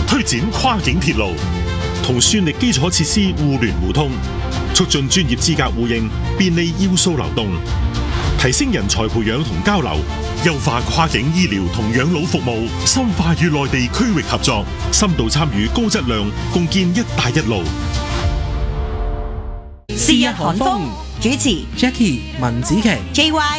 推展跨境鐵路，同算力基礎設施互聯互通，促進專業資格互認，便利要素流動，提升人才培養同交流，優化跨境醫療同養老服務，深化與內地區域合作，深度參與高質量共建一帶一路。 是日韓風主持 Jackie 文子琪 JY